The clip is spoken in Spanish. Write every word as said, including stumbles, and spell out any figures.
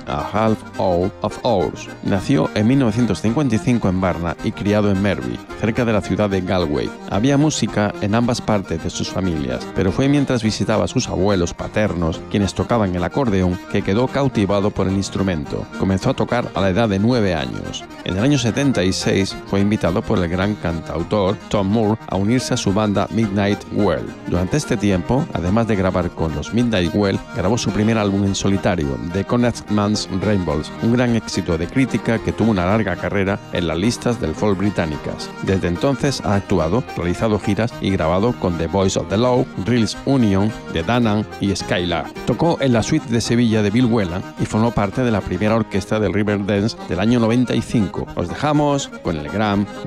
A Half Hour of Hours. Nació en mil novecientos cincuenta y cinco en Varna y criado en Merby, cerca de la ciudad de Galway. Había música en ambas partes de sus familias, pero fue mientras visitaba a sus abuelos paternos, quienes tocaban el acordeón, que quedó cautivado por el instrumento. Comenzó a tocar a la edad de nueve años. En el año setenta y seis fue invitado por el gran cantautor Tom Moore a unirse a su banda Midnight Well. Durante este tiempo, además de grabar con los Midnight Well, grabó su primer álbum en solitario, The Conradman's Rainbows, un gran éxito de crítica que tuvo una larga carrera en las listas del folk británicas. Desde entonces ha actuado, realizado giras y grabado con The Voice of the Law, Reels Union, The Danann y Skylar. Tocó en la suite de Sevilla de Bill Whelan y formó parte de la primera orquesta del Riverdance del año noventa y cinco. Os dejamos con el gran